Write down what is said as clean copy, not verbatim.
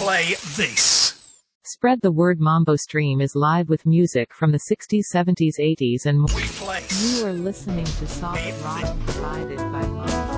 play this. Spread the word. Mambo Stream is live with music from the 60s, 70s, 80s and more. We play. You are listening to solid rock provided by Mambo.